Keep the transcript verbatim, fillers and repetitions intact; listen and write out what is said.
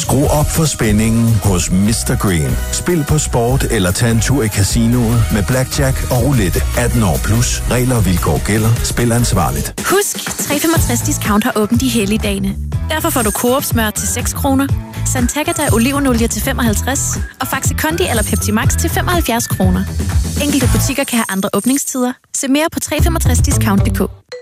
Skru op for spændingen hos mister Green. Spil på sport eller tag en tur i casinoet med blackjack og roulette. atten år plus. Regler og vilkår gælder. Spil ansvarligt. Husk, tre femogtres discount har åbent de hellige dage. Derfor får du Coop smør til seks kroner, Santagata olivenolie til femoghalvtreds og Faxe Kondi eller Pepsi Max til femoghalvfjerds kroner. Enkelte butikker kan have andre åbningstider. Se mere på tre femogtres discount punktum d k.